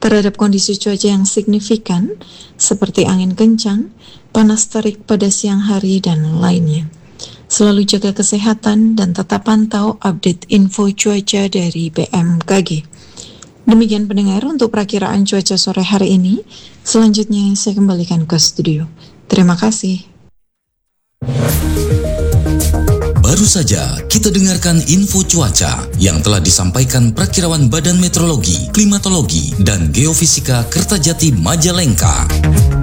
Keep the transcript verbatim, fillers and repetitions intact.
terhadap kondisi cuaca yang signifikan seperti angin kencang, panas terik pada siang hari, dan lainnya. Selalu jaga kesehatan dan tetap pantau update info cuaca dari B M K G. Demikian pendengar untuk perakiraan cuaca sore hari ini. Selanjutnya saya kembalikan ke studio. Terima kasih. Baru saja kita dengarkan info cuaca yang telah disampaikan Prakirawan Badan Meteorologi, Klimatologi, dan Geofisika Kertajati Majalengka.